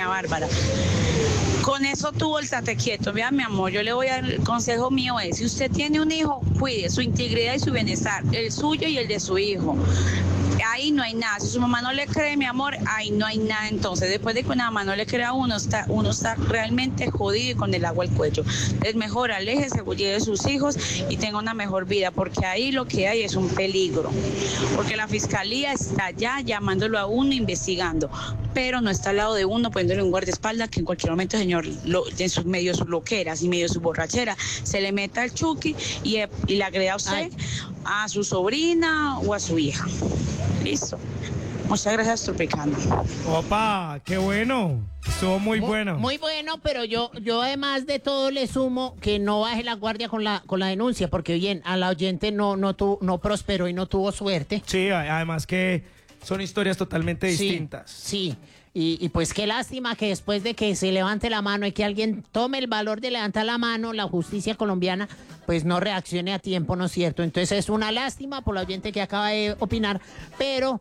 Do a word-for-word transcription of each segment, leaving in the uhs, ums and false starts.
Doña Bárbara. Con eso tú voltate quieto. Vea, mi amor, yo le voy a dar el consejo mío es, si usted tiene un hijo, cuide su integridad y su bienestar, el suyo y el de su hijo. Ahí no hay nada. Si su mamá no le cree, mi amor, ahí no hay nada. Entonces, después de que una mamá no le crea a uno, está, uno está realmente jodido y con el agua al cuello. Es mejor, aléjese, cuide de sus hijos y tenga una mejor vida, porque ahí lo que hay es un peligro. Porque la fiscalía está ya llamándolo a uno, investigando, pero no está al lado de uno, poniéndole un guardaespaldas que en cualquier momento, señor, lo, en sus medio de sus loqueras y medio de su borrachera, se le meta el chuki y, y le agreda a usted, Ay. a su sobrina o a su hija. Listo. Muchas gracias, Tropicana. Opa, qué bueno. Estuvo muy, muy bueno. Muy bueno, pero yo, yo además de todo le sumo que no baje la guardia con la, con la denuncia, porque bien, a la oyente no, no, tu, no prosperó y no tuvo suerte. Sí, además que son historias totalmente sí, distintas. Sí, y, y pues qué lástima que después de que se levante la mano y que alguien tome el valor de levantar la mano, la justicia colombiana pues no reaccione a tiempo, ¿no es cierto? Entonces es una lástima por la oyente que acaba de opinar, pero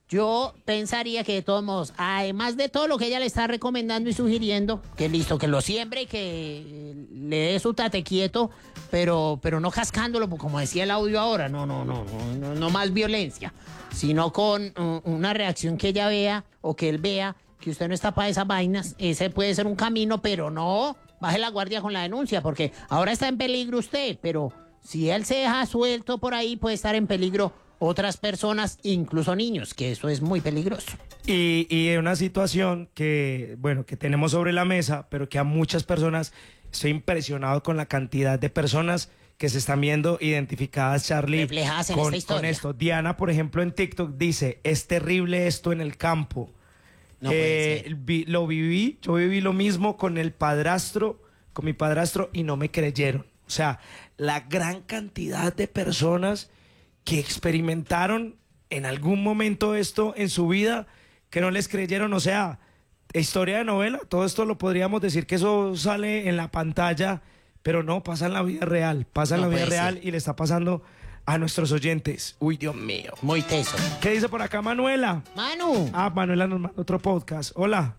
yo pensaría que de todos modos, además de todo lo que ella le está recomendando y sugiriendo, que listo, que lo siembre y que le dé su tate quieto, pero, pero no cascándolo, como decía el audio ahora, no, no, no, no, no, no más violencia, sino con uh, una reacción que ella vea o que él vea que usted no está para esas vainas. Ese puede ser un camino, pero no baje la guardia con la denuncia, porque ahora está en peligro usted, pero si él se deja suelto por ahí, puede estar en peligro otras personas, incluso niños, que eso es muy peligroso. Y, y una situación que, bueno, que tenemos sobre la mesa, pero que a muchas personas, estoy impresionado con la cantidad de personas que se están viendo identificadas, Charlie, reflejadas en con, esta historia. con esto. Diana, por ejemplo, en TikTok dice, es terrible esto en el campo. No eh, vi, lo viví, yo viví lo mismo con el padrastro, con mi padrastro, y no me creyeron. O sea, la gran cantidad de personas que experimentaron en algún momento esto en su vida, que no les creyeron. O sea, historia de novela, todo esto lo podríamos decir que eso sale en la pantalla, pero no, pasa en la vida real, pasa en no la vida real ser. Y le está pasando a nuestros oyentes. Uy, Dios mío. Muy teso. ¿Qué dice por acá Manuela? Manu. Ah, Manuela nos manda otro podcast. Hola.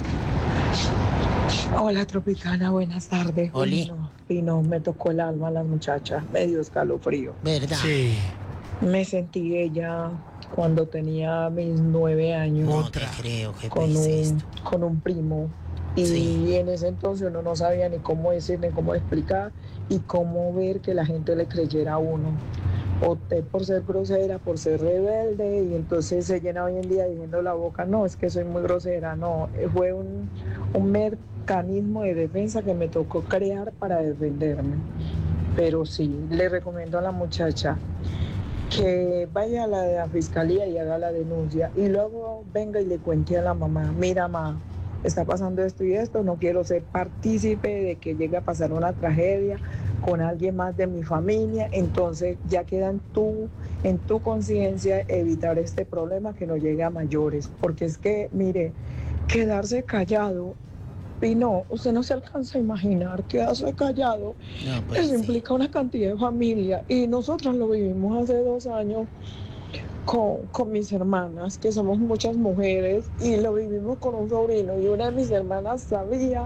Hola, Tropicana, buenas tardes. Oli. No, y no, me tocó el alma a las muchachas, me dio escalofrío. ¿Verdad? Sí. Me sentí ella cuando tenía mis nueve años. No te creo, ¿qué con un, esto? con un primo. Y sí. En ese entonces uno no sabía ni cómo decir, ni cómo explicar y cómo ver que la gente le creyera a uno. Opté por ser grosera, por ser rebelde, y entonces se llena hoy en día diciendo la boca, no, es que soy muy grosera. No, fue un, un mecanismo de defensa que me tocó crear para defenderme. Pero sí, le recomiendo a la muchacha que vaya a la, a la fiscalía y haga la denuncia y luego venga y le cuente a la mamá, mira, mamá, está pasando esto y esto, no quiero ser partícipe de que llegue a pasar una tragedia con alguien más de mi familia. Entonces ya queda en tu, en tu conciencia evitar este problema que no llegue a mayores, porque es que, mire, quedarse callado, y no, usted no se alcanza a imaginar, quedarse callado, no, pues eso sí. implica una cantidad de familia, y nosotros lo vivimos hace dos años con, con mis hermanas, que somos muchas mujeres, y lo vivimos con un sobrino, y una de mis hermanas sabía,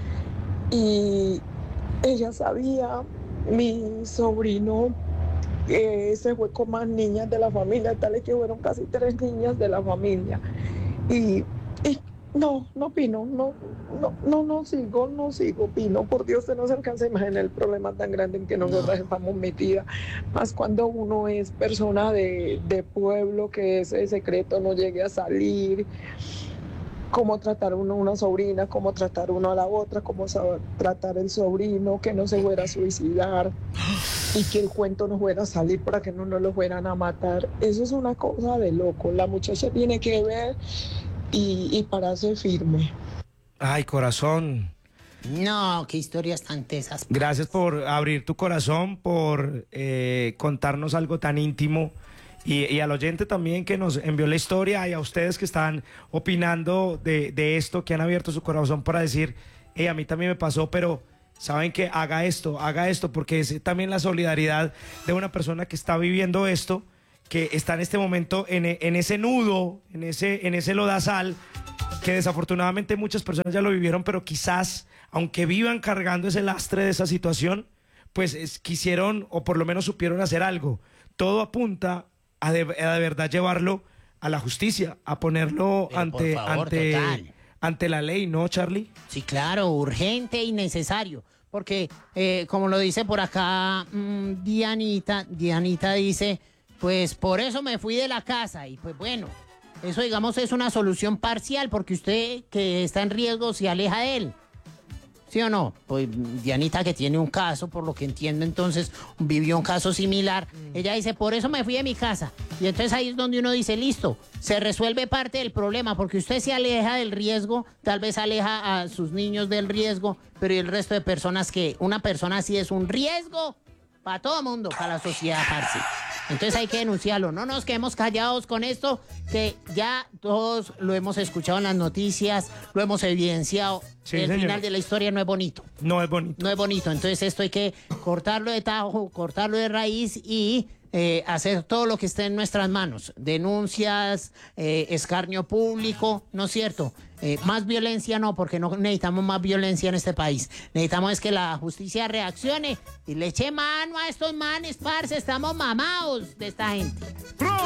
y ella sabía, mi sobrino eh, se fue con más niñas de la familia, tales que fueron casi tres niñas de la familia, y, y no, no opino, no, no, no, no sigo, no sigo, opino, por Dios, se no se alcanza a imaginar el problema tan grande en que nosotras no. estamos metidas, más cuando uno es persona de, de pueblo, que ese secreto no llegue a salir, cómo tratar uno a una sobrina, cómo tratar uno a la otra, cómo tratar el sobrino, que no se fuera a suicidar y que el cuento no fuera a salir para que no nos lo fueran a matar. Eso es una cosa de loco, la muchacha tiene que ver y, y pararse firme. Ay, corazón. No, qué historias tan tesas. Gracias por abrir tu corazón, por eh, contarnos algo tan íntimo. Y, y al oyente también que nos envió la historia, y a ustedes que están opinando de, de esto, que han abierto su corazón para decir, hey, a mí también me pasó, pero saben que haga esto, haga esto, porque es también la solidaridad de una persona que está viviendo esto, que está en este momento en, e- en ese nudo, en ese, en ese lodazal, que desafortunadamente muchas personas ya lo vivieron, pero quizás, aunque vivan cargando ese lastre de esa situación, pues es- quisieron o por lo menos supieron hacer algo. Todo apunta a de, a de verdad llevarlo a la justicia, a ponerlo Pero, por ante, favor, ante, total. ante la ley, ¿no, Charlie? Sí, claro, urgente y necesario. Porque, eh, como lo dice por acá mm, Dianita, Dianita dice, pues por eso me fui de la casa. Y pues bueno, eso digamos es una solución parcial, porque usted que está en riesgo se aleja de él. ¿Sí o no? Pues Dianita, que tiene un caso, por lo que entiendo, entonces vivió un caso similar. Ella dice, por eso me fui de mi casa. Y entonces ahí es donde uno dice, listo, se resuelve parte del problema, porque usted se aleja del riesgo, tal vez aleja a sus niños del riesgo, pero ¿y el resto de personas que una persona así es un riesgo para todo el mundo, para la sociedad, parce? Entonces hay que denunciarlo. No nos quedemos callados con esto, que ya todos lo hemos escuchado en las noticias, lo hemos evidenciado. Sí, El señor. final de la historia no es bonito. No es bonito. No es bonito. Entonces esto hay que cortarlo de tajo, cortarlo de raíz y eh, hacer todo lo que esté en nuestras manos. Denuncias, eh, escarnio público, ¿no es cierto? Eh, más violencia no, porque no necesitamos más violencia en este país. Necesitamos es que la justicia reaccione y le eche mano a estos manes, parce. Estamos mamados de esta gente.